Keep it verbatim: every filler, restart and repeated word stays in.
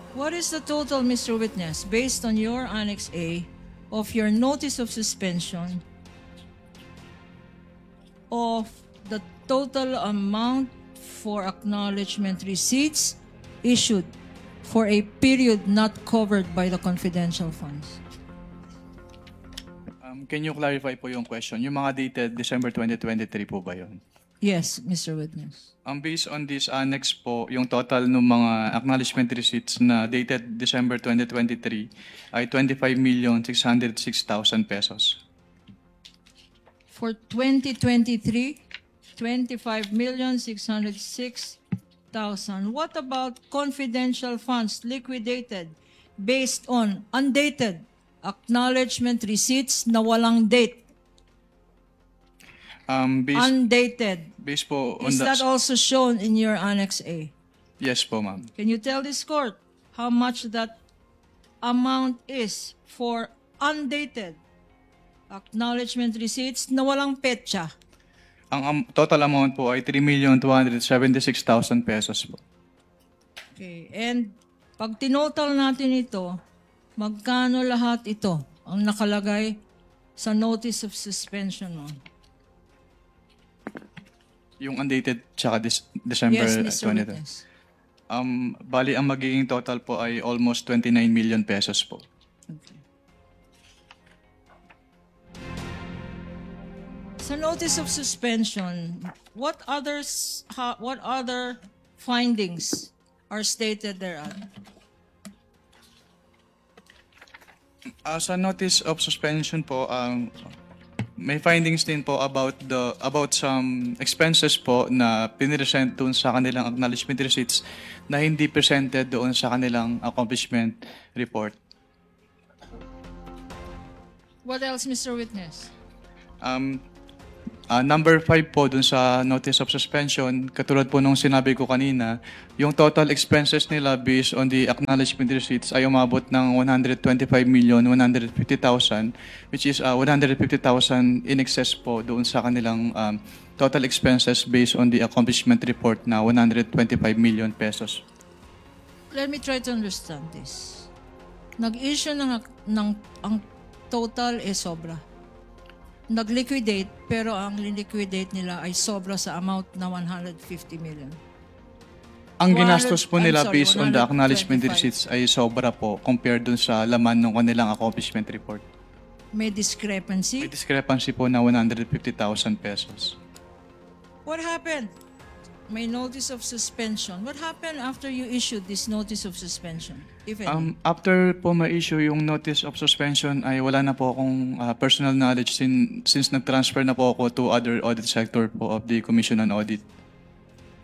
What is the total, Mister Witness, based on your Annex A of your notice of suspension of the total amount for acknowledgement receipts issued for a period not covered by the confidential funds? Um, can you clarify po yung question? Yung mga dated December twenty twenty-three po ba yun? Yes, Mister Witness. Um, based on this annex po, yung total ng mga acknowledgement receipts na dated December twenty twenty-three ay twenty-five million six hundred six thousand pesos. For twenty twenty-three, twenty-five million six hundred six thousand. What about confidential funds liquidated based on undated acknowledgement receipts na walang date? Um, based, Undated. based po on Is the... that also shown in your Annex A? Yes po, ma'am. Can you tell this court how much that amount is for undated acknowledgement receipts na walang petsa? Ang um, total amount po ay three million two hundred seventy-six thousand pesos po. Okay. And pag tinotal natin ito, magkano lahat ito ang nakalagay sa notice of suspension mo? Yung undated tsaka Dec- December Yes, Mister twenty. Witness. Um, bali, ang magiging total po ay almost twenty-nine million pesos po. Okay. Sa notice of suspension, what others, ha, what other findings are stated thereon? Uh, sa notice of suspension po, um, may findings din po about the about some expenses po na pinresent doon sa kanilang acknowledgement receipts na hindi presented doon sa kanilang accomplishment report. What else, Mister Witness? Um, uh, number five po dun sa notice of suspension, katulad po nung sinabi ko kanina, yung total expenses nila based on the acknowledgement receipts ay umabot ng one hundred twenty-five million one hundred fifty thousand, which is uh, one hundred fifty thousand in excess po doon sa kanilang um, total expenses based on the accomplishment report na one hundred twenty-five million pesos. Let me try to understand this. Nag-issue ng, ng ang total is sobra. Nag-liquidate, pero ang liquidate nila ay sobra sa amount na one hundred fifty million. Ang one hundred ginastos po I'm nila sorry, based on the acknowledgement one hundred twenty-five. receipts ay sobra po compared dun sa laman ng kanilang accomplishment report. May discrepancy. May discrepancy po na one hundred fifty thousand pesos. What happened? May notice of suspension. What happened after you issued this notice of suspension? If any? Um, after po ma-issue yung notice of suspension ay wala na po akong uh, personal knowledge since, since nag-transfer na po ako to other audit sector po of the Commission on Audit.